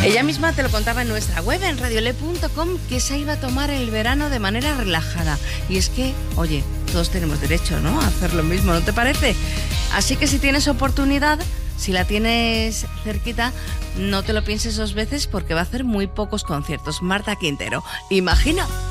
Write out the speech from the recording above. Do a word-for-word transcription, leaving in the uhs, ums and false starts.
Ella misma te lo contaba en nuestra web, en radiole punto com, que se iba a tomar el verano de manera relajada. Y es que, oye, todos tenemos derecho, ¿no?, a hacer lo mismo, ¿no te parece? Así que si tienes oportunidad, si la tienes cerquita, no te lo pienses dos veces porque va a hacer muy pocos conciertos. Marta Quintero, imagina.